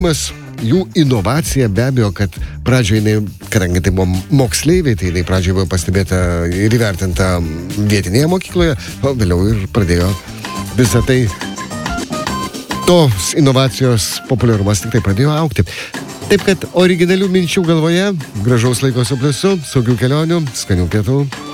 Jų inovacija be abejo, kad pradžioje kadangi tai buvo moksleiviai, tai jinai pradžioje buvo pastebėta ir įvertinta vietinėje mokykloje, o vėliau ir pradėjo visą tai, tos inovacijos populiarumas tik tai pradėjo augti. Taip kad originalių minčių galvoje, gražaus laiko su pliusu, saugių kelionių, skanių pietų.